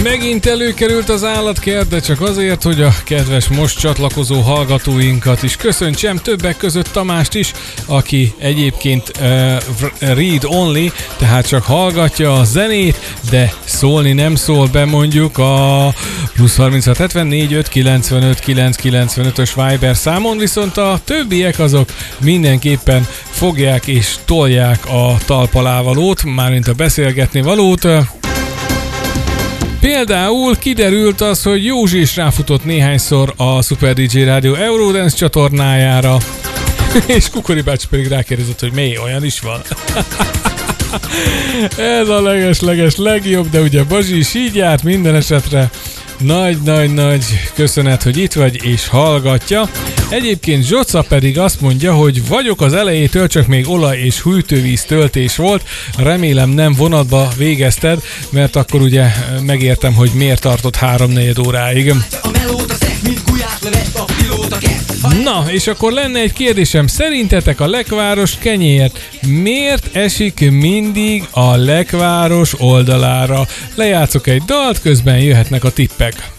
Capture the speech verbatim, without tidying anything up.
Megint előkerült az állatkert, de csak azért, hogy a kedves most csatlakozó hallgatóinkat is köszöntsem, többek között Tamást is, aki egyébként uh, read only, tehát csak hallgatja a zenét, de szólni nem szól be, mondjuk a plusz harminchat hetvennégy öt kilencvenöt kilenc kilencvenötös Viber számon, viszont a többiek azok mindenképpen fogják és tolják a talpalávalót, mármint a beszélgetni valót. Például kiderült az, hogy Józsi is ráfutott néhányszor a Super dé dzsé Rádió Eurodance csatornájára, és Kukori bácsi pedig rákérdezett, hogy mi olyan is van. Ez a leges-leges legjobb, de ugye Bazsi is így járt minden esetre. Nagy-nagy-nagy köszönet, hogy itt vagy és hallgatja. Egyébként Zsoca pedig azt mondja, hogy vagyok az elejétől, csak még olaj és hűtővíz töltés volt. Remélem nem vonatba végezted, mert akkor ugye megértem, hogy miért tartott háromnegyed óráig. Na, és akkor lenne egy kérdésem. Szerintetek a lekváros kenyér miért esik mindig a lekváros oldalára? Lejátszok egy dalt, közben jöhetnek a tippek.